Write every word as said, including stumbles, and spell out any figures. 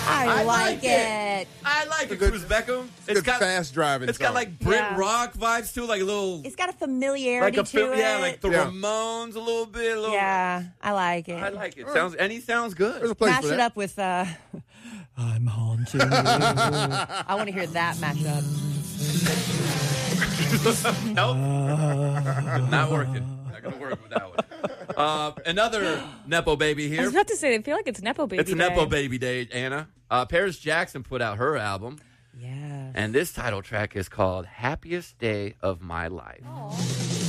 I, I like, like it. it. I like it, good- Cruz Beckham. It's got fast driving. It's got song. like Brit Yeah. Rock vibes too, like a little, It's got a familiarity like a to film, it. yeah, like the Yeah. Ramones a little bit. A little, Yeah, I like it. I like it. Sounds and he sounds There's a good. place Mash for it that. up with, uh, I'm haunting you. I want to hear that mashup. Nope, not working. Not gonna work with that one. Uh, another Nepo baby I here. was about to say, I feel like it's Nepo Baby It's a Day. Nepo baby day, Anna. Uh, Paris Jackson put out her album, Yeah. and this title track is called "Happiest Day of My Life."